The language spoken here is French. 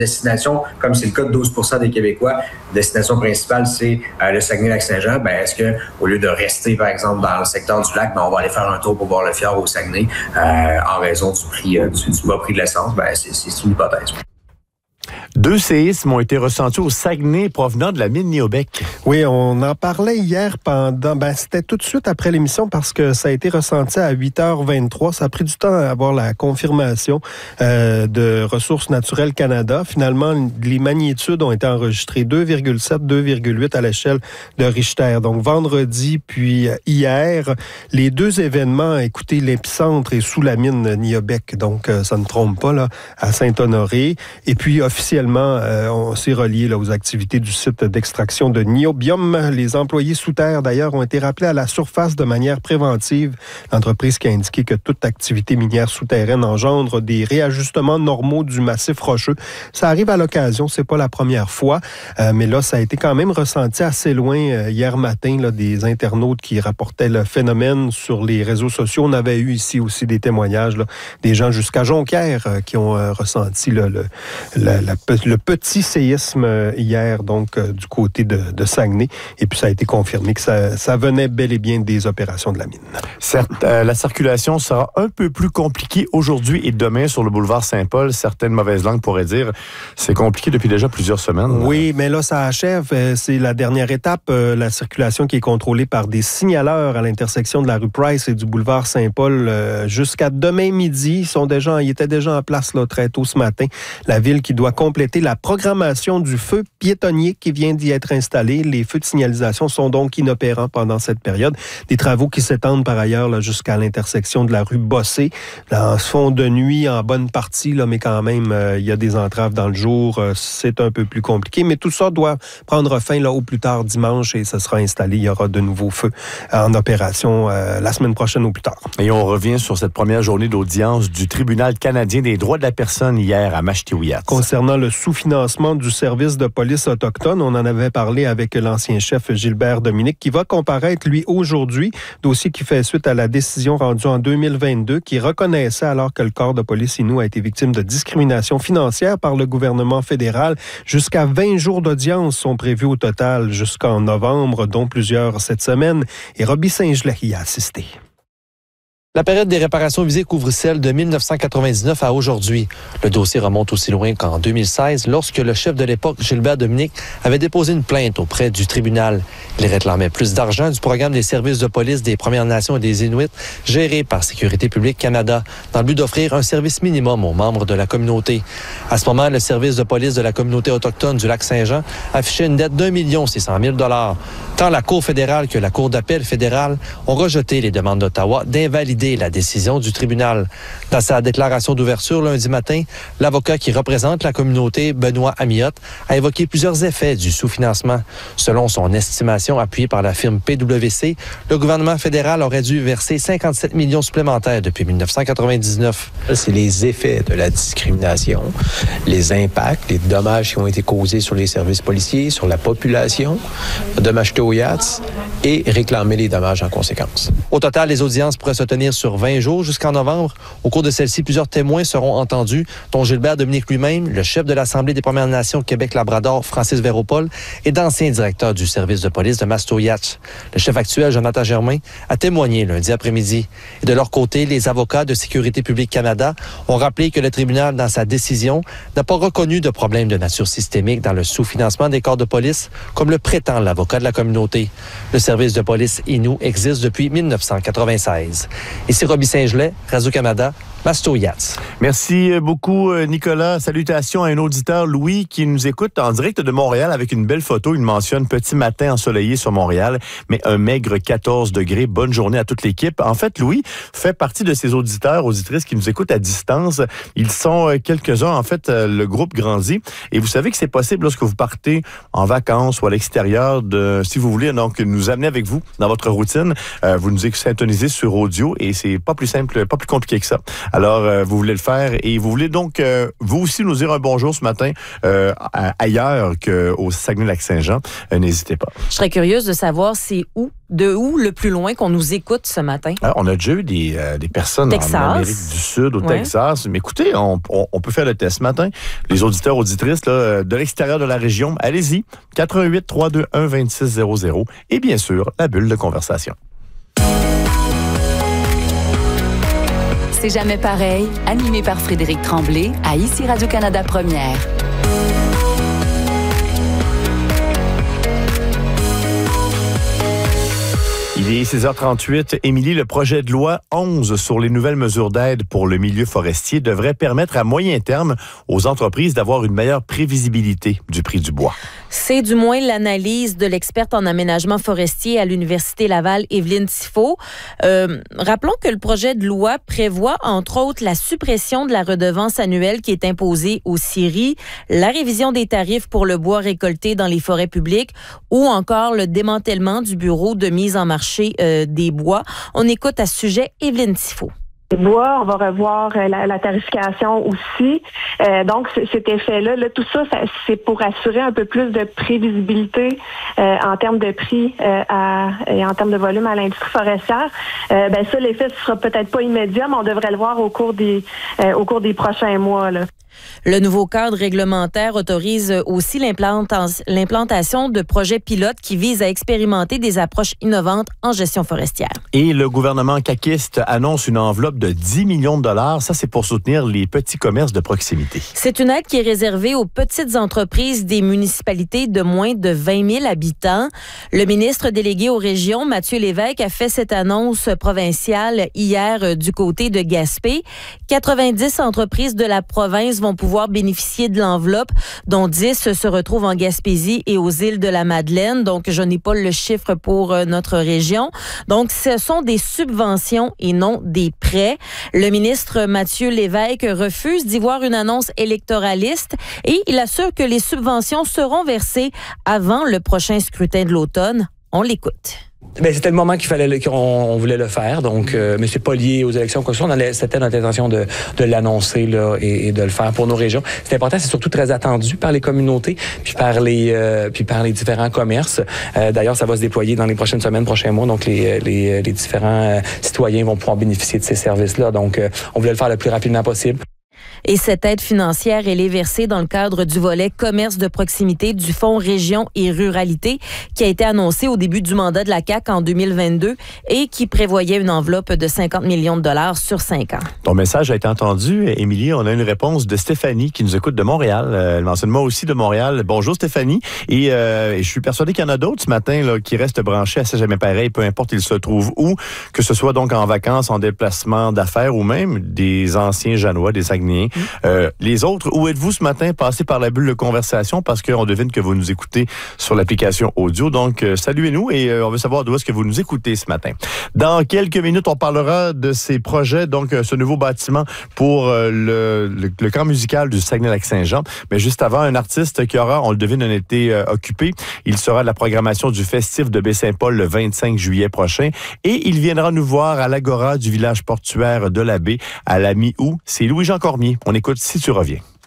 destination, comme c'est le cas de 12% des Québécois, destination principale, c'est le Saguenay-Lac-Saint-Jean. Ben, est-ce que au lieu de rester, par exemple, dans le secteur du lac, ben, on va aller faire un tour pour voir le fjord au Saguenay en raison du prix, du bas prix de l'essence? Ben, c'est une hypothèse. 2 séismes ont été ressentis au Saguenay provenant de la mine Niobec. Oui, on en parlait hier c'était tout de suite après l'émission parce que ça a été ressenti à 8h23. Ça a pris du temps à avoir la confirmation de Ressources naturelles Canada. Finalement, les magnitudes ont été enregistrées 2,7, 2,8 à l'échelle de Richter. Donc, vendredi puis hier, les deux événements, écoutez, l'épicentre est sous la mine Niobec. Donc, ça ne trompe pas, là, à Saint-Honoré. Et puis, officiellement, on s'est relié là, aux activités du site d'extraction de niobium. Les employés sous terre, d'ailleurs, ont été rappelés à la surface de manière préventive. L'entreprise qui a indiqué que toute activité minière souterraine engendre des réajustements normaux du massif rocheux. Ça arrive à l'occasion, c'est pas la première fois, mais là, ça a été quand même ressenti assez loin hier matin, là, des internautes qui rapportaient le phénomène sur les réseaux sociaux. On avait eu ici aussi des témoignages, là, des gens jusqu'à Jonquière qui ont ressenti le petit séisme hier, donc, du côté de Saguenay. Et puis, ça a été confirmé que ça venait bel et bien des opérations de la mine. Certes, la circulation sera un peu plus compliquée aujourd'hui et demain sur le boulevard Saint-Paul. Certaines mauvaises langues pourraient dire c'est compliqué depuis déjà plusieurs semaines. Oui, mais là, ça achève. C'est la dernière étape. La circulation qui est contrôlée par des signaleurs à l'intersection de la rue Price et du boulevard Saint-Paul jusqu'à demain midi. Ils étaient déjà en place là, très tôt ce matin. La ville qui doit compléter la programmation du feu piétonnier qui vient d'y être installé. Les feux de signalisation sont donc inopérants pendant cette période. Des travaux qui s'étendent par ailleurs là, jusqu'à l'intersection de la rue Bossé. Là, en fond de nuit en bonne partie, là, mais quand même, il y a des entraves dans le jour. C'est un peu plus compliqué, mais tout ça doit prendre fin là, au plus tard dimanche et ça sera installé. Il y aura de nouveaux feux en opération la semaine prochaine au plus tard. Et on revient sur cette première journée d'audience du Tribunal canadien des droits de la personne hier à Mashtewiyats. Concernant le sous-financement du service de police autochtone, on en avait parlé avec l'ancien chef Gilbert Dominique qui va comparaître, lui, aujourd'hui. Dossier qui fait suite à la décision rendue en 2022 qui reconnaissait alors que le corps de police Innu a été victime de discrimination financière par le gouvernement fédéral. Jusqu'à 20 jours d'audience sont prévus au total jusqu'en novembre, dont plusieurs cette semaine. Et Robbie Saint-Gelais y a assisté. La période des réparations visées couvre celle de 1999 à aujourd'hui. Le dossier remonte aussi loin qu'en 2016, lorsque le chef de l'époque, Gilbert Dominique, avait déposé une plainte auprès du tribunal. Il réclamait plus d'argent du programme des services de police des Premières Nations et des Inuits, géré par Sécurité publique Canada, dans le but d'offrir un service minimum aux membres de la communauté. À ce moment, le service de police de la communauté autochtone du Lac-Saint-Jean affichait une dette d'1 600 000 $. Tant la Cour fédérale que la Cour d'appel fédérale ont rejeté les demandes d'Ottawa d'invalider la décision du tribunal. Dans sa déclaration d'ouverture lundi matin, l'avocat qui représente la communauté, Benoît Amiot, a évoqué plusieurs effets du sous-financement. Selon son estimation appuyée par la firme PwC, le gouvernement fédéral aurait dû verser 57 millions supplémentaires depuis 1999. C'est les effets de la discrimination, les impacts, les dommages qui ont été causés sur les services policiers, sur la population de Mashtewiyats et réclamer les dommages en conséquence. Au total, les audiences pourraient se tenir sur 20 jours jusqu'en novembre. Au cours de celle-ci, plusieurs témoins seront entendus, dont Gilbert Dominique lui-même, le chef de l'Assemblée des Premières Nations Québec-Labrador, Francis Véropol, et d'anciens directeurs du service de police de Mashtewiyats. Le chef actuel, Jonathan Germain, a témoigné lundi après-midi. Et de leur côté, les avocats de Sécurité publique Canada ont rappelé que le tribunal, dans sa décision, n'a pas reconnu de problème de nature systémique dans le sous-financement des corps de police, comme le prétend l'avocat de la communauté. Le service de police Innu existe depuis 1996. Ici Robbie Saint-Gelais, Radio-Canada, Mashtewiyats. Merci beaucoup, Nicolas. Salutations à un auditeur, Louis, qui nous écoute en direct de Montréal avec une belle photo. Il mentionne petit matin ensoleillé sur Montréal, mais un maigre 14 degrés. Bonne journée à toute l'équipe. En fait, Louis fait partie de ces auditeurs, auditrices qui nous écoutent à distance. Ils sont quelques-uns. En fait, le groupe grandit. Et vous savez que c'est possible lorsque vous partez en vacances ou à l'extérieur si vous voulez, donc, nous amener avec vous dans votre routine. Vous nous syntonisez sur audio et c'est pas plus simple, pas plus compliqué que ça. Alors, vous voulez le faire et vous voulez donc, vous aussi, nous dire un bonjour ce matin ailleurs qu'au Saguenay-Lac-Saint-Jean. N'hésitez pas. Je serais curieuse de savoir de où le plus loin qu'on nous écoute ce matin. Alors, on a déjà eu des personnes Texas. en Amérique du Sud, au Texas. Mais écoutez, on peut faire le test ce matin. Les auditeurs, auditrices là, de l'extérieur de la région, allez-y. 88 321 2600 et bien sûr, la bulle de conversation. C'est jamais pareil, animé par Frédéric Tremblay à Ici Radio-Canada Première. Il est 6h38. Émilie, le projet de loi 11 sur les nouvelles mesures d'aide pour le milieu forestier devrait permettre à moyen terme aux entreprises d'avoir une meilleure prévisibilité du prix du bois. C'est du moins l'analyse de l'experte en aménagement forestier à l'Université Laval, Evelyne Tifo. Rappelons que le projet de loi prévoit, entre autres, la suppression de la redevance annuelle qui est imposée aux scieries, la révision des tarifs pour le bois récolté dans les forêts publiques ou encore le démantèlement du bureau de mise en marché des bois. On écoute à ce sujet Evelyne Tifo. Bois, on va revoir la tarification aussi. Donc, cet effet-là, tout ça, c'est pour assurer un peu plus de prévisibilité en termes de prix et en termes de volume à l'industrie forestière. Ça, l'effet ne sera peut-être pas immédiat, mais on devrait le voir au cours des prochains mois, là. Le nouveau cadre réglementaire autorise aussi l'implantation de projets pilotes qui visent à expérimenter des approches innovantes en gestion forestière. Et le gouvernement caquiste annonce une enveloppe de 10 millions de dollars. Ça, c'est pour soutenir les petits commerces de proximité. C'est une aide qui est réservée aux petites entreprises des municipalités de moins de 20 000 habitants. Le ministre délégué aux régions, Mathieu Lévesque, a fait cette annonce provinciale hier du côté de Gaspé. 90 entreprises de la province vont pouvoir bénéficier de l'enveloppe, dont 10 se retrouvent en Gaspésie et aux îles de la Madeleine. Donc, je n'ai pas le chiffre pour notre région. Donc, ce sont des subventions et non des prêts. Le ministre Mathieu Lévesque refuse d'y voir une annonce électoraliste et il assure que les subventions seront versées avant le prochain scrutin de l'automne. On l'écoute. C'était le moment qu'on voulait le faire, donc mais c'est pas lié aux élections. C'était notre intention de l'annoncer là et de le faire pour nos régions. C'est important, c'est surtout très attendu par les communautés puis par les différents commerces. D'ailleurs, ça va se déployer dans les prochaines semaines, prochains mois. Donc les différents citoyens vont pouvoir bénéficier de ces services-là. Donc on voulait le faire le plus rapidement possible. Et cette aide financière, elle est versée dans le cadre du volet commerce de proximité du Fonds Région et Ruralité qui a été annoncé au début du mandat de la CAQ en 2022 et qui prévoyait une enveloppe de 50 millions de dollars sur 5 ans. Ton message a été entendu. Émilie, on a une réponse de Stéphanie qui nous écoute de Montréal. Elle mentionne moi aussi de Montréal. Bonjour Stéphanie. Et je suis persuadé qu'il y en a d'autres ce matin là, qui restent branchés à C'est jamais pareil, peu importe ils se trouvent où, que ce soit donc en vacances, en déplacement d'affaires ou même des anciens Janois, des Saguenayens. Les autres, où êtes-vous ce matin? Passez par la bulle de conversation parce qu'on devine que vous nous écoutez sur l'application audio. Donc, saluez-nous et on veut savoir d'où est-ce que vous nous écoutez ce matin. Dans quelques minutes, on parlera de ces projets, donc ce nouveau bâtiment pour le camp musical du Saguenay-Lac-Saint-Jean. Mais juste avant, un artiste qui aura, on le devine, un été occupé. Il sera à la programmation du Festif de Baie-Saint-Paul le 25 juillet prochain et il viendra nous voir à l'Agora du village portuaire de la Baie à la mi-août. C'est Louis-Jean Cormier. On écoute Si tu reviens.